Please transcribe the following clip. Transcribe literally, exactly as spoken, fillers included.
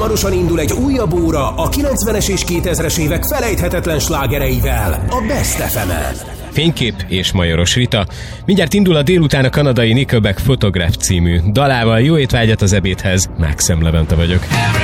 Hamarosan indul egy újabb óra a kilencvenes és kétezres évek felejthetetlen slágereivel, a Best ef emen. Fénykép és Majoros Rita. Mindjárt indul a délután a kanadai Nickelback Photograph című dalával. Jó étvágyat az ebédhez, Mákszem Levente vagyok.